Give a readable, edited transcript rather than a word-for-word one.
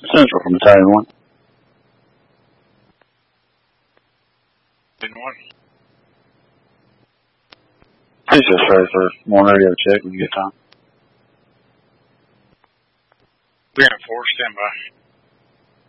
Central from Battalion 1. Battalion 1. Please just ready for more radio check when you get time. Being 4, stand by.